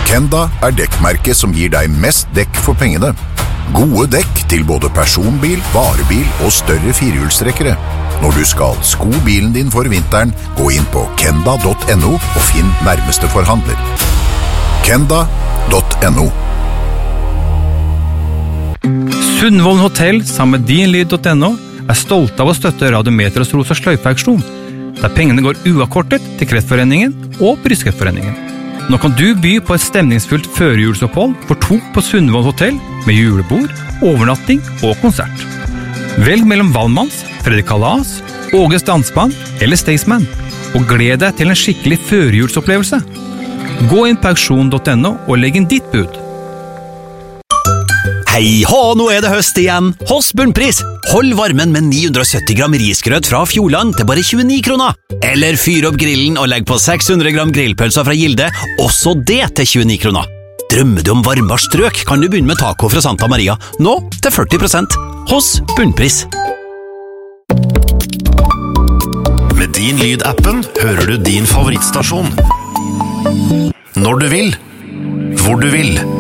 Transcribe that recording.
Kenda dekkmerket som gir deg mest dekk for pengene. Gode dekk til både personbil, varebil og større firehjulstrekkere. Når du skal sko bilen din for vinteren, gå inn på kenda.no og finn nærmeste forhandler. Kenda.no. Sundvolden Hotel sammen med dinlyd.no stolte av å støtte Radiometers Rosa sløyfeaksjon, der pengene går uavkortet til Kreftforeningen og Brystkreftforeningen. Nå kan du by på et stemningsfullt førjulsopphold for 2 på Sundvolden Hotel med julebord, overnatting og konsert. Velg mellom Valmanns, Fredrik Kalas, Åges Dansband eller Staysman, og gled deg til en skikkelig førjulsopplevelse. Gå inn på auksjon.no og legg inn ditt bud. Hei hå, nå det høst igjen. Hos Bunnpris. Hold varmen med 970 gram risgrøt fra Fjordland til bare 29 kroner. Eller fyr opp grillen og legg på 600 gram grillpølser fra Gilde, også det til 29 kroner. Drømmer du om varmere strøk, kan du begynne med taco fra Santa Maria, nå til 40%. Hos Bunnpris. Med din Lyd-appen hører du din favorittstasjon. Når du vil, hvor du vil.